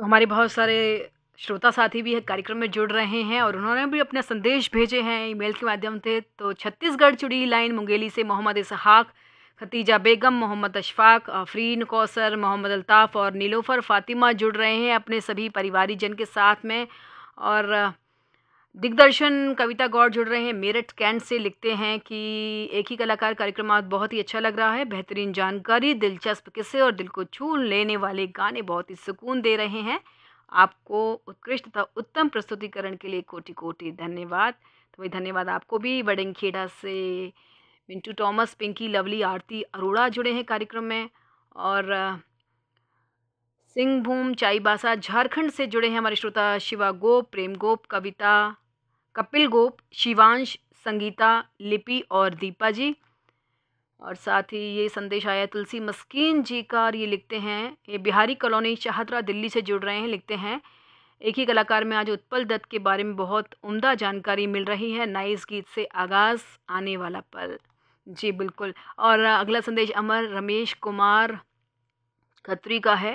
तो हमारे बहुत सारे श्रोता साथी भी है कार्यक्रम में जुड़ रहे हैं और उन्होंने भी अपने संदेश भेजे हैं ईमेल के माध्यम से। तो छत्तीसगढ़ चुड़ी लाइन मुंगेली से मोहम्मद इसहाक, खतीजा बेगम, मोहम्मद अशफाक, आफरीन कौसर, मोहम्मद अल्ताफ़ और नीलोफ़र फ़ातिमा जुड़ रहे हैं अपने सभी परिवारीजन के साथ में। और दिग्दर्शन कविता गौड़ जुड़ रहे हैं मेरठ कैंट से, लिखते हैं कि एक ही कलाकार कार्यक्रम आज बहुत ही अच्छा लग रहा है, बेहतरीन जानकारी, दिलचस्प किस्से और दिल को छू लेने वाले गाने बहुत ही सुकून दे रहे हैं। आपको उत्कृष्ट तथा उत्तम प्रस्तुतिकरण के लिए कोटि कोटि धन्यवाद। तो भाई धन्यवाद आपको भी। बड़िंगखेड़ा से मिंटू थॉमस, पिंकी, लवली, आरती अरोड़ा जुड़े हैं कार्यक्रम में। और सिंहभूम चाईबासा झारखंड से जुड़े हैं हमारे श्रोता शिवा गोप, प्रेम गोप, कविता, कपिल गोप, शिवांश, संगीता, लिपि और दीपा जी। और साथ ही ये संदेश आया तुलसी मस्कीन जी का, और ये लिखते हैं ये बिहारी कॉलोनी शाहतरा दिल्ली से जुड़ रहे हैं, लिखते हैं एक ही कलाकार में आज उत्पल दत्त के बारे में बहुत उम्दा जानकारी मिल रही है, नाइस गीत से आगाज़ आने वाला पल। जी बिल्कुल। और अगला संदेश अमर रमेश कुमार खत्री का है,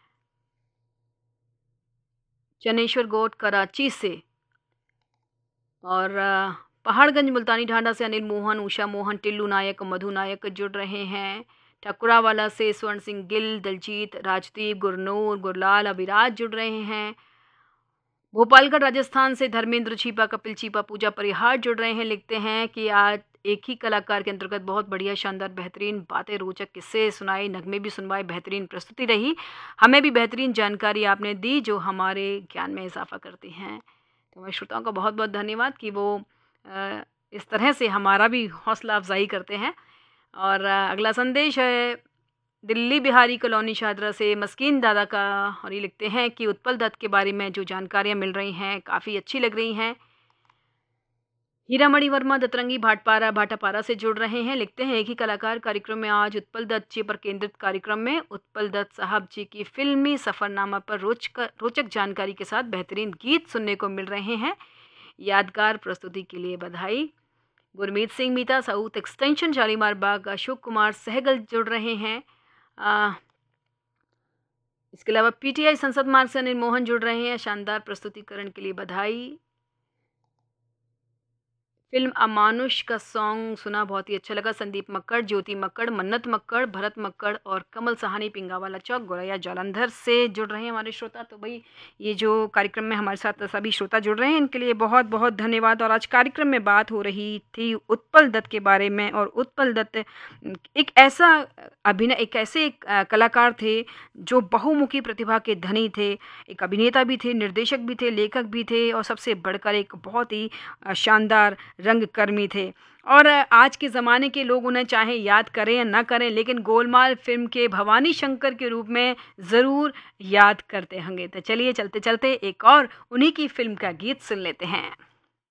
चनेश्वर गोट कराची से। और पहाड़गंज मुल्तानी ढांढा से अनिल मोहन, उषा मोहन, टिल्लू नायक, मधु नायक जुड़ रहे हैं। ठकुरावाला से स्वर्ण सिंह गिल, दलजीत, राजदीप, गुरनूर, गुरलाल, अभिराज जुड़ रहे हैं। भोपालगढ़ राजस्थान से धर्मेंद्र छीपा, कपिल छीपा, पूजा परिहार जुड़ रहे हैं, लिखते हैं कि आज एक ही कलाकार के अंतर्गत बहुत बढ़िया, शानदार, बेहतरीन बातें, रोचक किस्से सुनाई, नगमे भी सुनवाए, बेहतरीन प्रस्तुति रही, हमें भी बेहतरीन जानकारी आपने दी जो हमारे ज्ञान में इजाफा करती हैं। तो मैं श्रोताओं का बहुत बहुत धन्यवाद कि वो इस तरह से हमारा भी हौसला अफजाई करते हैं। और अगला संदेश है दिल्ली बिहारी कॉलोनी शाहदरा से मस्कीन दादा का, और ये लिखते हैं कि उत्पल दत्त के बारे में जो जानकारियाँ मिल रही हैं काफ़ी अच्छी लग रही हैं। हीरामणि वर्मा दतरंगी भाटापारा से जुड़ रहे हैं, लिखते हैं एक ही कलाकार कार्यक्रम में आज उत्पल दत्त जी पर केंद्रित कार्यक्रम में उत्पल दत्त साहब जी की फिल्मी सफ़रनामा पर रोचक जानकारी के साथ बेहतरीन गीत सुनने को मिल रहे हैं। यादगार प्रस्तुति के लिए बधाई। गुरमीत सिंह मीता, साउथ एक्सटेंशन शालीमार बाग, अशोक कुमार सहगल जुड़ रहे हैं। इसके अलावा पीटीआई संसद मार्ग से अनिल मोहन जुड़ रहे हैं, शानदार प्रस्तुतिकरण के लिए बधाई। फिल्म अमानुष का सॉन्ग सुना, बहुत ही अच्छा लगा। संदीप मक्कड़, ज्योति मक्कड़, मन्नत मक्कड़, भरत मक्कड़ और कमल सहानी, पिंगावाला चौक, गोरैया जालंधर से जुड़ रहे हैं हमारे श्रोता। तो भाई ये जो कार्यक्रम में हमारे साथ सभी श्रोता जुड़ रहे हैं इनके लिए बहुत बहुत धन्यवाद। और आज कार्यक्रम में बात हो रही थी उत्पल दत्त के बारे में, और उत्पल दत्त एक ऐसा एक ऐसे कलाकार थे जो बहुमुखी प्रतिभा के धनी थे, एक अभिनेता भी थे, निर्देशक भी थे, लेखक भी थे, और सबसे बढ़कर एक बहुत ही शानदार रंगकर्मी थे। और आज के ज़माने के लोग उन्हें चाहे याद करें या ना करें, लेकिन गोलमाल फिल्म के भवानी शंकर के रूप में ज़रूर याद करते होंगे। तो चलिए चलते चलते एक और उन्हीं की फिल्म का गीत सुन लेते हैं।